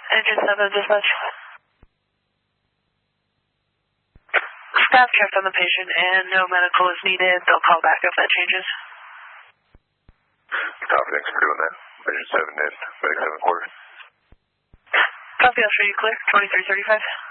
Engine 7 dispatch. Staff checked on the patient and no medical is needed. They'll call back if that changes. Copy, thanks for doing that. Engine 7 in, medic 7 quarter. Copy, I'll show you clear. 2335.